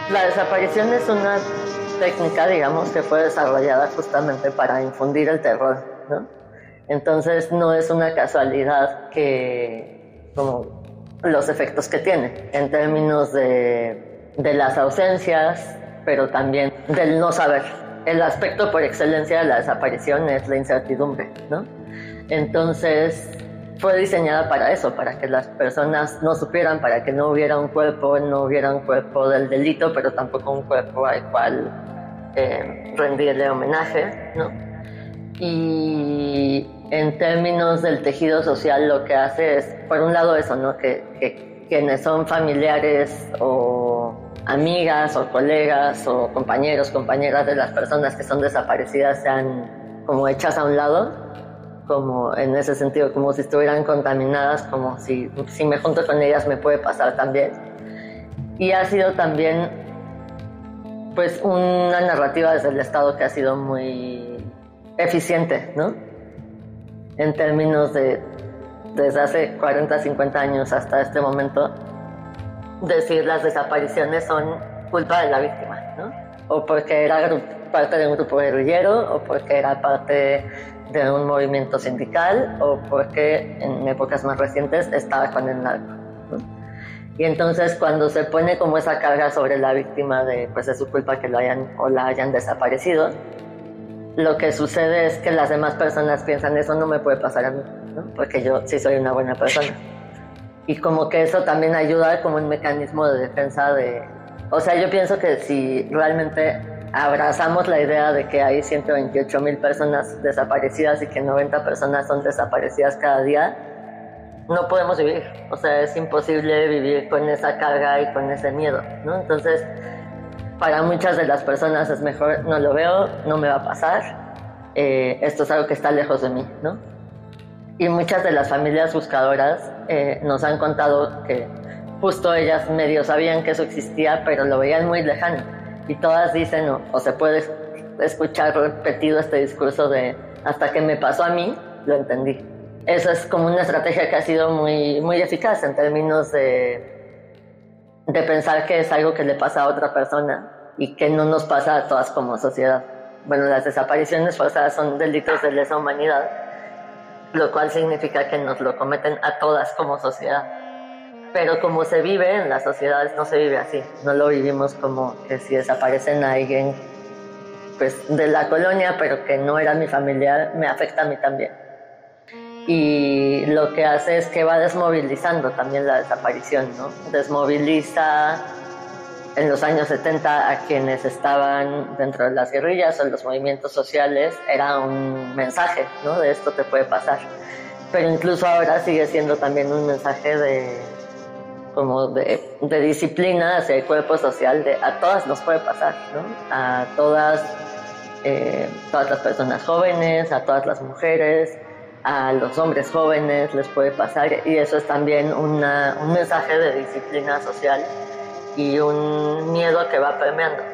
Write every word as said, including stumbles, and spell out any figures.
La desaparición es una técnica, digamos, que fue desarrollada justamente para infundir el terror, ¿no? Entonces no es una casualidad que, como los efectos que tiene, en términos de, de las ausencias, pero también del no saber. El aspecto por excelencia de la desaparición es la incertidumbre, ¿no? Entonces fue diseñada para eso, para que las personas no supieran, para que no hubiera un cuerpo, no hubiera un cuerpo del delito, pero tampoco un cuerpo al cual eh, rendirle homenaje, ¿no? Y en términos del tejido social lo que hace es, por un lado eso, ¿no? Que, que quienes son familiares o amigas o colegas o compañeros, compañeras de las personas que son desaparecidas sean como hechas a un lado, como en ese sentido, como si estuvieran contaminadas, como si, si me junto con ellas me puede pasar también. Y ha sido también pues una narrativa desde el Estado que ha sido muy eficiente, ¿no? En términos de desde hace cuarenta, cincuenta años hasta este momento, decir las desapariciones son culpa de la víctima, ¿no? O porque era parte de un grupo guerrillero, o porque era parte de un movimiento sindical, o porque en épocas más recientes estaba con el narco, ¿no? Y entonces cuando se pone como esa carga sobre la víctima de pues es su culpa que lo hayan o la hayan desaparecido, lo que sucede es que las demás personas piensan eso no me puede pasar a mí, ¿no? Porque yo sí soy una buena persona. Y como que eso también ayuda como un mecanismo de defensa de... O sea, yo pienso que si realmente abrazamos la idea de que hay ciento veintiocho mil personas desaparecidas y que noventa personas son desaparecidas cada día, no podemos vivir. O sea, es imposible vivir con esa carga y con ese miedo, ¿no? Entonces, para muchas de las personas es mejor, no lo veo, no me va a pasar, eh, esto es algo que está lejos de mí, ¿no? Y muchas de las familias buscadoras eh, nos han contado que justo ellas medio sabían que eso existía, pero lo veían muy lejano. Y todas dicen, o, o se puede escuchar repetido este discurso de hasta que me pasó a mí, lo entendí. Eso es como una estrategia que ha sido muy, muy eficaz en términos de, de pensar que es algo que le pasa a otra persona y que no nos pasa a todas como sociedad. Bueno, las desapariciones forzadas son delitos de lesa humanidad, lo cual significa que nos lo cometen a todas como sociedad. Pero como se vive en las sociedades, no se vive así. No lo vivimos como que si desaparecen a alguien pues, de la colonia, pero que no era mi familiar, me afecta a mí también. Y lo que hace es que va desmovilizando también la desaparición, ¿no? Desmoviliza en los años setenta a quienes estaban dentro de las guerrillas o los movimientos sociales, era un mensaje, ¿no? De esto te puede pasar. Pero incluso ahora sigue siendo también un mensaje de como de, de disciplina hacia el cuerpo social, de a todas nos puede pasar, ¿no? A todas, eh, todas las personas jóvenes, a todas las mujeres, a los hombres jóvenes les puede pasar, y eso es también una, un mensaje de disciplina social y un miedo que va permeando.